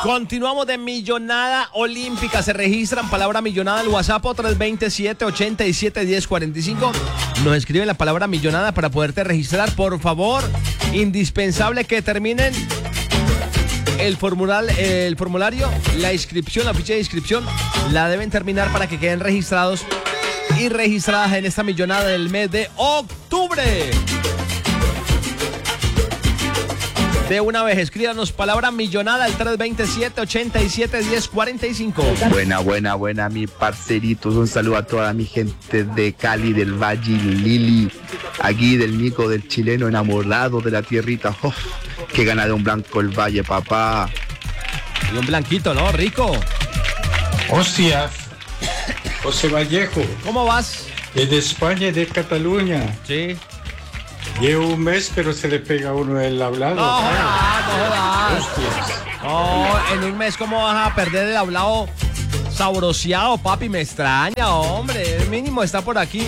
Continuamos de millonada olímpica. Se registran palabra millonada al WhatsApp 327-87-1045. Nos escriben la palabra millonada para poderte registrar. Por favor, indispensable que terminen el formulario, la inscripción, la ficha de inscripción, la deben terminar para que queden registrados y registradas en esta millonada del mes de octubre. De una vez, escríbanos palabra millonada al 327-87-1045. Buena, mi parceritos. Un saludo a toda mi gente de Cali, del Valle, Lili, aquí del Nico, del chileno enamorado de la tierrita. Oh, que gana de un blanco el Valle, papá. Y un blanquito, ¿no? Rico. Hostias, José Vallejo. ¿Cómo vas? Desde España, de Cataluña. Sí. Llevo un mes, pero se le pega a uno el hablado. No jodas. Hostias. No, en un mes, ¿cómo vas a perder el hablado sabroseado, papi? Me extraña, hombre. El mínimo está por aquí.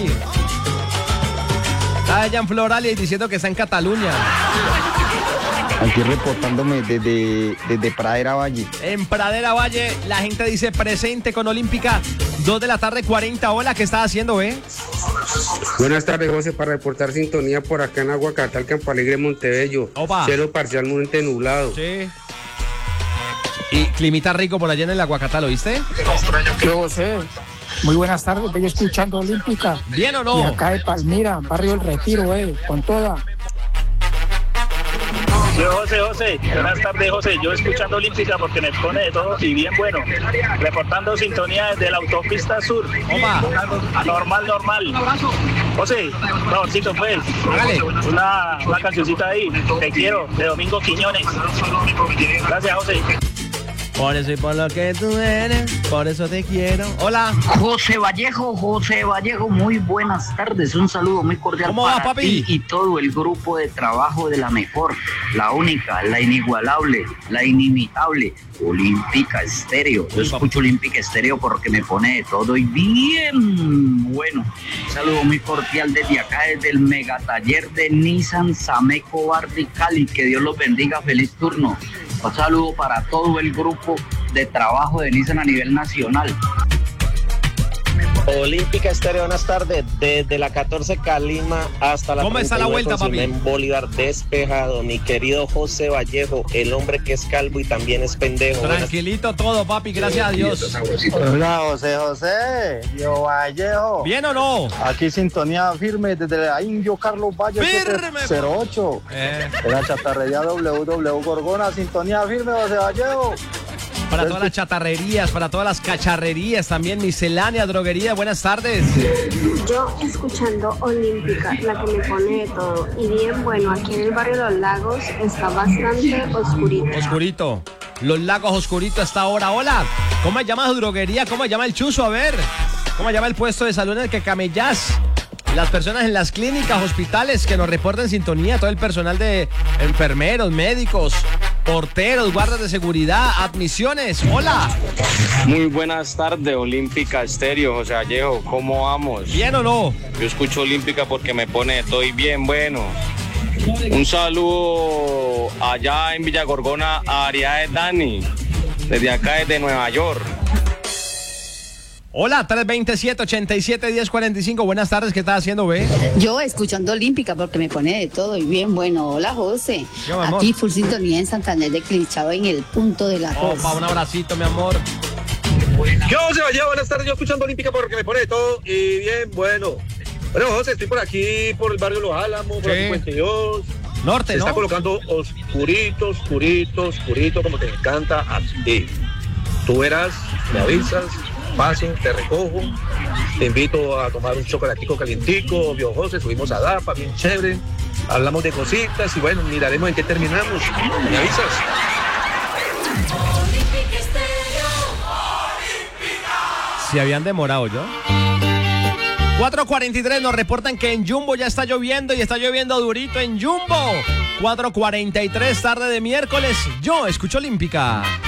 Está allá en Floral y diciendo que está en Cataluña. Aquí reportándome desde Pradera Valle. En Pradera Valle, la gente dice presente con Olímpica. 2 de la tarde, 40. Hola, ¿qué estás haciendo, Buenas tardes, José, para reportar sintonía por acá en Aguacatal, Campo Alegre, Montebello. Opa. Cielo parcialmente nublado. Sí. Y climita rico por allá en el Aguacatal, ¿oíste? Yo, José, muy buenas tardes, estoy escuchando Olímpica. ¿Bien o no? Y acá de Palmira, barrio El Retiro, con toda. Yo, José, buenas tardes, José. Yo escuchando Olímpica porque me pone de todo y bien bueno. Reportando sintonía desde la autopista sur. Opa. Normal. José, favorcito, pues. Hágale. Una cancioncita ahí, Te quiero, de Domingo Quiñones. Gracias, José. Por eso y por lo que tú eres, por eso te quiero. Hola. José Vallejo, muy buenas tardes. Un saludo muy cordial ¿Cómo va, para papi? ti y todo el grupo de trabajo de la mejor, la única, la inigualable, la inimitable, Olímpica Estéreo. Yo escucho Olímpica Estéreo porque me pone de todo y bien bueno. Un saludo muy cordial desde acá, desde el megataller de Nissan Sameco Bardi Cali. Que Dios los bendiga, feliz turno. Un saludo para todo el grupo de trabajo de Nissan a nivel nacional. Olímpica Estéreo, buenas tardes. Desde la 14 Calima hasta la ¿Cómo está la vuelta, papi? En Bolívar despejado. Mi querido José Vallejo, el hombre que es calvo y también es pendejo. Tranquilito todo, papi, gracias a Dios. Hola, José. Yo Vallejo. ¿Bien o no? Aquí sintonía firme desde la Indio Carlos Valle. Firme. 08. En la chatarrería WW Gorgona. Sintonía firme, José Vallejo. Para todas las chatarrerías, para todas las cacharrerías, también miscelánea, droguería. Buenas tardes. Yo escuchando Olímpica, la que me pone de todo. Y bien, bueno, aquí en el barrio Los Lagos está bastante oscurito. Oscurito. Los Lagos oscurito hasta ahora. Hola. ¿Cómo se llama su droguería? ¿Cómo se llama el chuzo? A ver. ¿Cómo se llama el puesto de salud en el que camellás? Las personas en las clínicas, hospitales que nos reporten sintonía, todo el personal de enfermeros, médicos, porteros, guardas de seguridad, admisiones. Hola. Muy buenas tardes, Olímpica Estéreo, José Vallejo, ¿cómo vamos? ¿Bien o no? Yo escucho Olímpica porque me pone, estoy bien bueno. Un saludo allá en Villa Gorgona a Ariadne Dani, desde acá desde Nueva York. Hola, 327-87-1045. Buenas tardes, ¿qué estás haciendo, Yo escuchando Olímpica porque me pone de todo y bien bueno. Hola, José. Yo, mi amor. Aquí full sintonía en Santander de Clichado en el punto de la Opa, un abracito, mi amor. ¿Qué José Vallejo? Buenas tardes, yo escuchando Olímpica porque me pone de todo y bien bueno. Bueno, José, estoy por aquí, por el barrio Los Álamos, por la 52. Norte, Se ¿no? está colocando oscurito, como te encanta a ti. Tú verás, me avisas, paso, te recojo, te invito a tomar un chocolatico calientico, obvio, José, subimos a DAPA, bien chévere, hablamos de cositas y bueno, miraremos en qué terminamos. ¿Me avisas? Se habían demorado, ¿yo? 4:43 nos reportan que en Jumbo ya está lloviendo y está lloviendo durito en Jumbo. 4:43 tarde de miércoles. Yo escucho Olímpica.